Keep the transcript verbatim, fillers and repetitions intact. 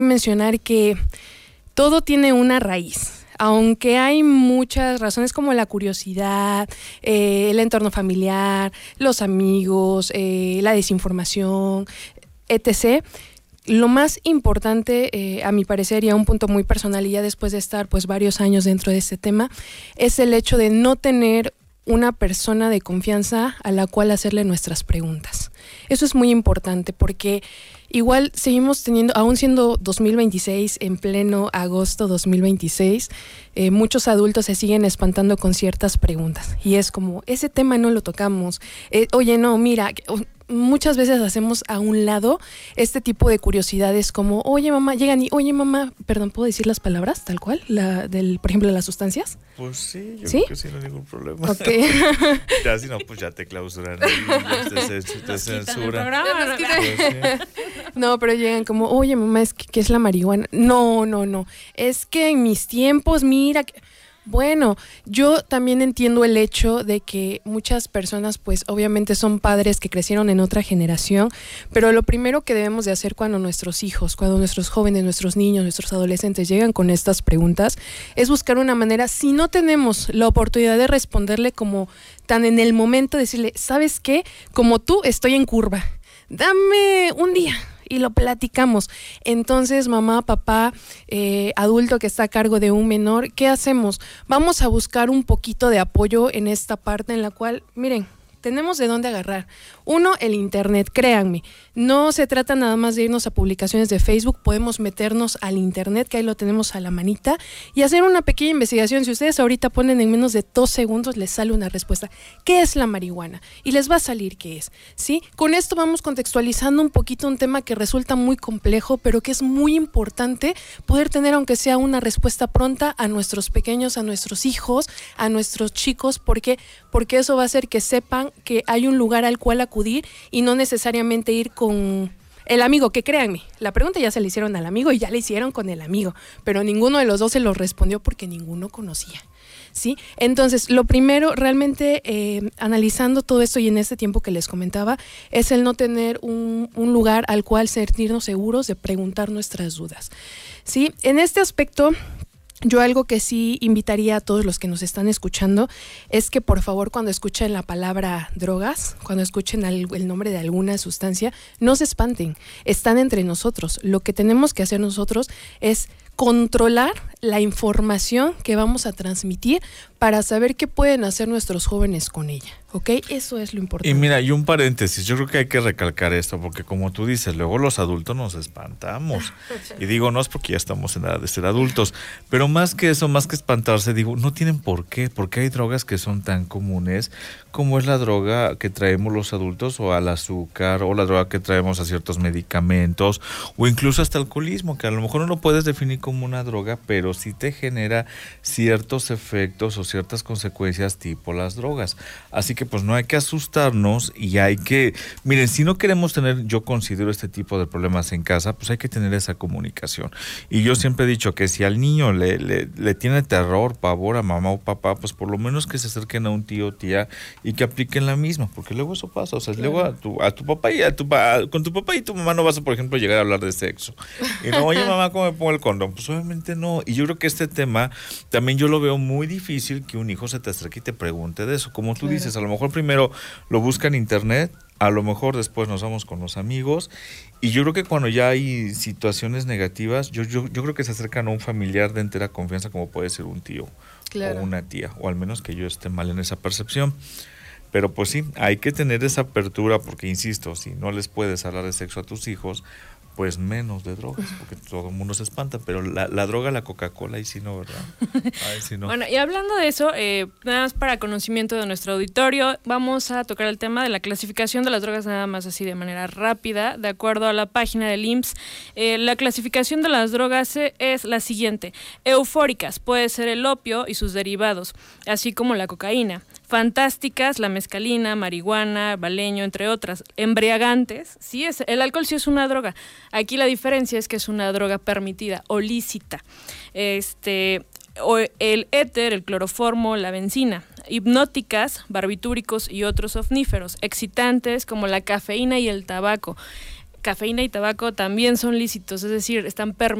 mencionar que todo tiene una raíz. Aunque hay muchas razones como la curiosidad, eh, el entorno familiar, los amigos, eh, la desinformación, etcétera. Lo más importante, eh, a mi parecer, y a un punto muy personal, y ya después de estar pues varios años dentro de este tema, es el hecho de no tener una persona de confianza a la cual hacerle nuestras preguntas. Eso es muy importante porque igual seguimos teniendo, aún siendo dos mil veintiséis, en pleno agosto dos mil veintiséis, eh, muchos adultos se siguen espantando con ciertas preguntas y es como, ese tema no lo tocamos, eh, oye no, mira, muchas veces hacemos a un lado este tipo de curiosidades como, oye mamá, llegan y, oye mamá, perdón, ¿puedo decir las palabras tal cual? La, del, por ejemplo, de las sustancias. Pues sí, yo ¿Sí? creo que sí, no hay ningún problema. Okay. Ya si no, pues ya te clausuran ahí, te, te, te censuran. Pues, sí. No, pero llegan como, oye mamá, es que ¿qué es la marihuana? No, no, no, es que en mis tiempos, mira... Que... Bueno, yo también entiendo el hecho de que muchas personas pues obviamente son padres que crecieron en otra generación, pero lo primero que debemos de hacer cuando nuestros hijos, cuando nuestros jóvenes, nuestros niños, nuestros adolescentes llegan con estas preguntas es buscar una manera, si no tenemos la oportunidad de responderle como tan en el momento, decirle, ¿sabes qué? Como tú estoy en curva, dame un día y lo platicamos. Entonces, mamá, papá, eh, adulto que está a cargo de un menor, ¿qué hacemos? Vamos a buscar un poquito de apoyo en esta parte en la cual, miren, tenemos de dónde agarrar. Uno, el internet, créanme, no se trata nada más de irnos a publicaciones de Facebook, podemos meternos al internet, que ahí lo tenemos a la manita, y hacer una pequeña investigación. Si ustedes ahorita ponen en menos de dos segundos, les sale una respuesta. ¿Qué es la marihuana? Y les va a salir qué es, ¿sí? Con esto vamos contextualizando un poquito un tema que resulta muy complejo, pero que es muy importante poder tener, aunque sea una respuesta pronta, a nuestros pequeños, a nuestros hijos, a nuestros chicos, porque porque eso va a hacer que sepan que hay un lugar al cual acudir y no necesariamente ir con el amigo, que créanme, la pregunta ya se le hicieron al amigo y ya le hicieron con el amigo, pero ninguno de los dos se lo respondió porque ninguno conocía, ¿sí? Entonces, lo primero, realmente eh, analizando todo esto y en este tiempo que les comentaba, es el no tener un, un lugar al cual sentirnos seguros de preguntar nuestras dudas, ¿sí? En este aspecto, yo algo que sí invitaría a todos los que nos están escuchando es que por favor cuando escuchen la palabra drogas, cuando escuchen el, el nombre de alguna sustancia, no se espanten, están entre nosotros. Lo que tenemos que hacer nosotros es controlar la información que vamos a transmitir para saber qué pueden hacer nuestros jóvenes con ella, ¿ok? Eso es lo importante. Y mira, y un paréntesis, yo creo que hay que recalcar esto, porque como tú dices, luego los adultos nos espantamos. Y digo, no es porque ya estamos en edad de ser adultos, pero más que eso, más que espantarse, digo, no tienen por qué, porque hay drogas que son tan comunes como es la droga que traemos los adultos o al azúcar, o la droga que traemos a ciertos medicamentos, o incluso hasta alcoholismo, que a lo mejor no lo puedes definir como una droga, pero sí te genera ciertos efectos o ciertas consecuencias tipo las drogas. Así que pues no hay que asustarnos y hay que, miren, si no queremos tener, yo considero este tipo de problemas en casa, pues hay que tener esa comunicación. Y yo siempre he dicho que si al niño le, le, le tiene terror, pavor a mamá o papá, pues por lo menos que se acerquen a un tío o tía y que apliquen la misma, porque luego eso pasa, o sea, claro. luego a tu, a tu papá y a tu a, con tu papá y tu mamá no vas a, por ejemplo, llegar a hablar de sexo. Y no, oye mamá, ¿cómo me pongo el condón? Pues obviamente no. Y yo creo que este tema también yo lo veo muy difícil que un hijo se te acerque y te pregunte de eso. Como tú claro. dices, a lo mejor primero lo busca en internet, a lo mejor después nos vamos con los amigos, y yo creo que cuando ya hay situaciones negativas, yo, yo, yo creo que se acercan a un familiar de entera confianza, como puede ser un tío claro. o una tía, o al menos que yo esté mal en esa percepción. Pero pues sí, hay que tener esa apertura, porque insisto, si no les puedes hablar de sexo a tus hijos, pues menos de drogas, porque todo el mundo se espanta, pero la, la droga, la Coca-Cola, ahí sí no, ¿verdad? Ahí sí no. Bueno, y hablando de eso, eh, nada más para conocimiento de nuestro auditorio, vamos a tocar el tema de la clasificación de las drogas, nada más así de manera rápida. De acuerdo a la página del I M S S, eh, la clasificación de las drogas es la siguiente: eufóricas, puede ser el opio y sus derivados, así como la cocaína. Fantásticas, la mezcalina, marihuana, baleño, entre otras. Embriagantes, sí es, el alcohol sí es una droga. Aquí la diferencia es que es una droga permitida o lícita. Este, o el éter, el cloroformo, la benzina. Hipnóticas, barbitúricos y otros somníferos. Excitantes como la cafeína y el tabaco. cafeína y tabaco también son lícitos, es decir, están permitidos